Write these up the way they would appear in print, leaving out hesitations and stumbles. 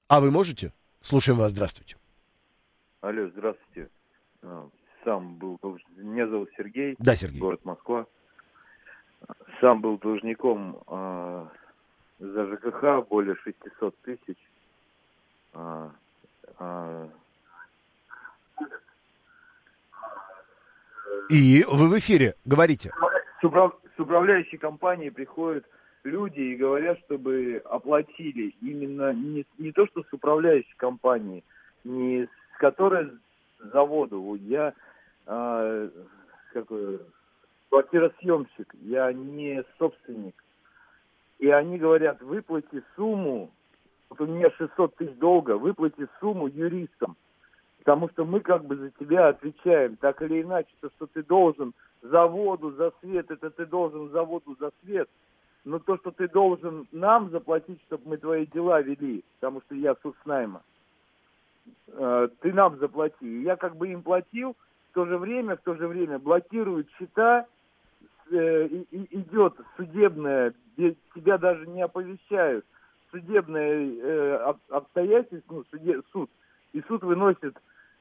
А вы можете? Слушаем вас, здравствуйте. Алло, здравствуйте. Меня зовут Сергей, Да, Сергей. город Москва. Сам был должником за ЖКХ более 600 тысяч. И вы в эфире, говорите. С управляющей компанией приходят люди и говорят, чтобы оплатили именно не то, что с управляющей компанией, не с которой заводу. Я квартиросъемщик, я не собственник. И они говорят, выплати сумму, вот у меня 600 тысяч долга, выплати сумму юристам. Потому что мы как бы за тебя отвечаем, так или иначе, то, что ты должен заводу за свет, это ты должен заводу за свет. Но то, что ты должен нам заплатить, чтобы мы твои дела вели, потому что я соцнайма, ты нам заплати. И я как бы им платил, в то же время блокируют счета, идет судебное, тебя даже не оповещают, судебное обстоятельство, суд. И суд выносит,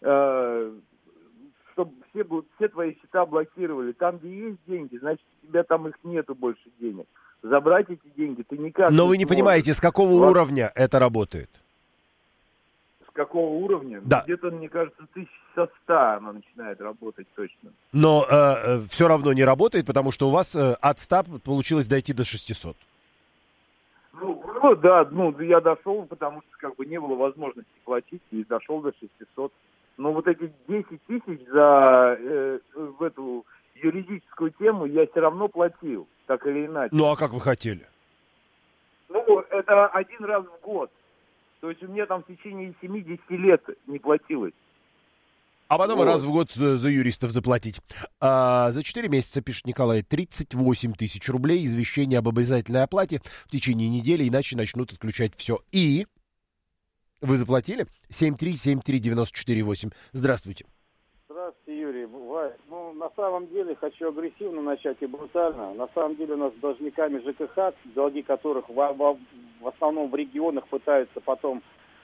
чтобы все твои счета блокировали. Там, где есть деньги, значит, у тебя там их нету больше денег. Забрать эти деньги ты никак не Но вы не сможешь. понимаете, с какого уровня это работает? С какого уровня? Да. Где-то, мне кажется, 1100 она начинает работать точно. Но все равно не работает, потому что у вас от 100 получилось дойти до 600. Я дошел, потому что как бы не было возможности платить, и дошел до 600. Но вот эти 10 тысяч в эту юридическую тему я все равно платил, так или иначе. Ну, а как вы хотели? Это один раз в год. То есть у меня там в течение 70 лет не платилось. А потом раз в год за юристов заплатить. За 4 месяца, пишет Николай, 38 тысяч рублей, извещение об обязательной оплате в течение недели, иначе начнут отключать все. И вы заплатили? 7373948. Здравствуйте. Здравствуйте, Юрий. На самом деле, хочу агрессивно начать и брутально. На самом деле у нас с должниками ЖКХ, долги которых в основном в регионах пытаются потом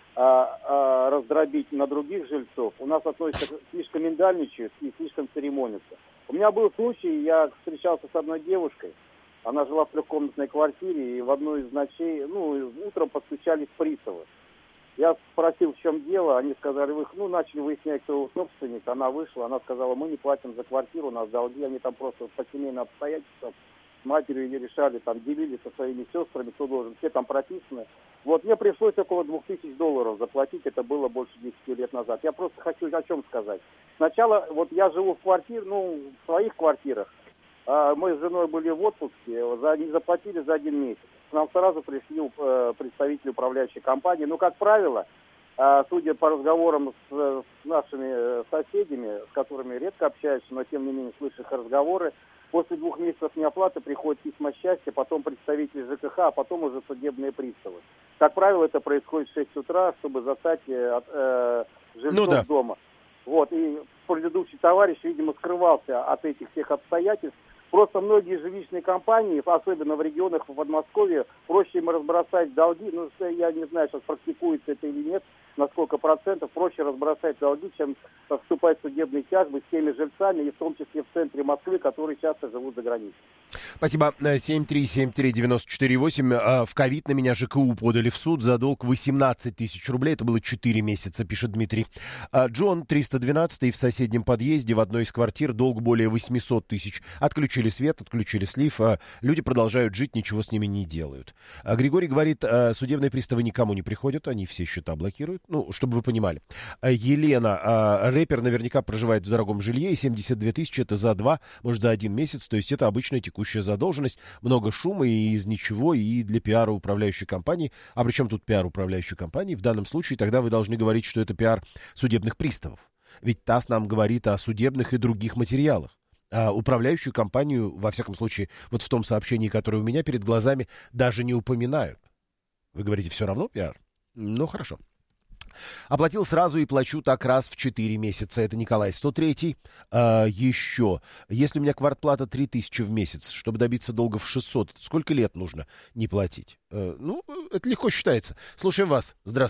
раздробить на других жильцов, у нас относятся слишком миндальничают и слишком церемонятся. У меня был случай, я встречался с одной девушкой, она жила в трехкомнатной квартире, и в одной из ночей, утром постучались приставы. Я спросил, в чем дело, они сказали, начали выяснять, кто собственник, она вышла, она сказала, мы не платим за квартиру, у нас долги, они там просто по семейным обстоятельствам с матерью ее решали, там делили со своими сестрами, кто должен, все там прописаны. Мне пришлось около $2000 заплатить, это было больше 10 лет назад. Я просто хочу о чем сказать. Сначала, я живу в квартире, в своих квартирах, мы с женой были в отпуске, не заплатили за 1 месяц. К нам сразу пришли представители управляющей компании. Как правило, судя по разговорам с нашими соседями, с которыми редко общаюсь, но тем не менее слышу их разговоры, после 2 месяцев неоплаты приходят письма счастья, потом представители ЖКХ, а потом уже судебные приставы. Как правило, это происходит в 6 утра, чтобы застать жильцов дома. И предыдущий товарищ, видимо, скрывался от этих всех обстоятельств. Просто многие жилищные компании, особенно в регионах в Подмосковье, проще им разбросать долги. Я не знаю, сейчас практикуется это или нет, на сколько процентов, проще разбросать долги, чем вступать в судебные тяжбы с теми жильцами, и в том числе в центре Москвы, которые часто живут за границей. Спасибо. 7373948. В ковид на меня ЖКУ подали в суд за долг 18 тысяч рублей. Это было 4 месяца, пишет Дмитрий. Джон, 312 в соседнем подъезде в одной из квартир долг более 800 тысяч. Отключили свет, отключили слив. Люди продолжают жить, ничего с ними не делают. Григорий говорит, судебные приставы никому не приходят, они все счета блокируют. Чтобы вы понимали. Елена, рэпер наверняка проживает в дорогом жилье, и 72 тысячи это за 2, может за 1 месяц. То есть это обычная текущая задолженность. Много шума и из ничего, и для пиара управляющей компании. А при чем тут пиар управляющей компании? В данном случае тогда вы должны говорить, что это пиар судебных приставов. Ведь ТАСС нам говорит о судебных и других материалах. А управляющую компанию, во всяком случае, в том сообщении, которое у меня перед глазами, даже не упоминают. Вы говорите, все равно пиар? Хорошо. Оплатил сразу и плачу так раз в 4 месяца. Это Николай, 103-й. Еще. Если у меня квартплата 3000 в месяц, чтобы добиться долга в 600, сколько лет нужно не платить? Это легко считается. Слушаем вас. Здравствуйте.